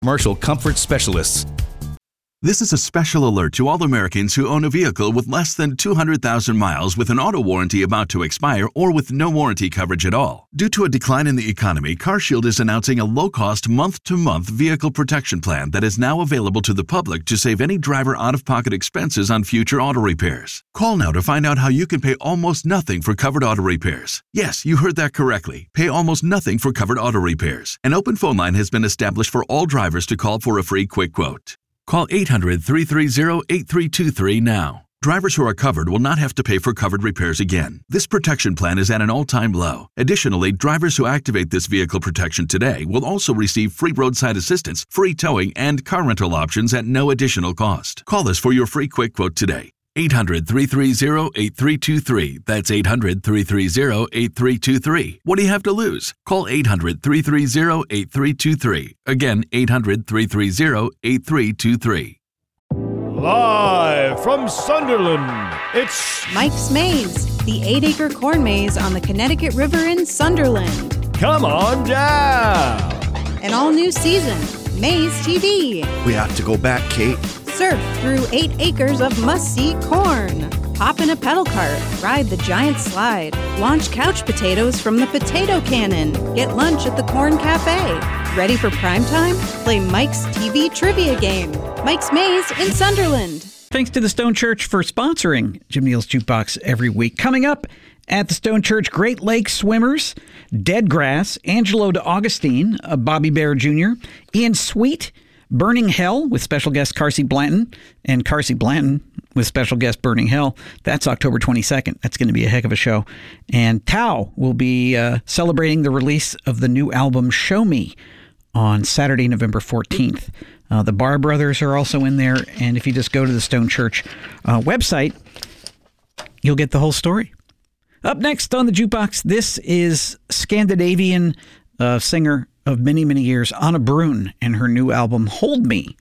Commercial Comfort Specialists. This is a special alert to all Americans who own a vehicle with less than 200,000 miles with an auto warranty about to expire or with no warranty coverage at all. Due to a decline in the economy, CarShield is announcing a low-cost month-to-month vehicle protection plan that is now available to the public to save any driver out-of-pocket expenses on future auto repairs. Call now to find out how you can pay almost nothing for covered auto repairs. Yes, you heard that correctly. Pay almost nothing for covered auto repairs. An open phone line has been established for all drivers to call for a free quick quote. Call 800-330-8323 now. Drivers who are covered will not have to pay for covered repairs again. This protection plan is at an all-time low. Additionally, drivers who activate this vehicle protection today will also receive free roadside assistance, free towing, and car rental options at no additional cost. Call us for your free quick quote today. 800-330-8323. That's 800-330-8323. What do you have to lose? Call 800-330-8323. Again, 800-330-8323. Live from Sunderland, it's Mike's Maze, the 8-acre corn maze on the Connecticut River in Sunderland. Come On Down. An all-new season, Maze TV. We have to go back, Kate. Surf through 8 acres of must-see corn. Hop in a pedal cart, ride the giant slide, launch couch potatoes from the potato cannon, get lunch at the Corn Cafe. Ready for prime time? Play Mike's TV trivia game. Mike's Maze in Sunderland. Thanks to the Stone Church for sponsoring Jim Neal's Jukebox every week. Coming up at the Stone Church, Great Lakes Swimmers, Dead Grass, Angelo DeAugustine, Bobby Bear Jr., Ian Sweet, Burning Hell with special guest Carsey Blanton, and Carsey Blanton with special guest Burning Hell. That's October 22nd. That's going to be a heck of a show. And Tao will be celebrating the release of the new album Show Me on Saturday, November 14th. The Barr Brothers are also in there. And if you just go to the Stone Church website, you'll get the whole story. Up next on the Jukebox, this is Scandinavian singer of many, many years, Anna Brun, and her new album, Hold Me.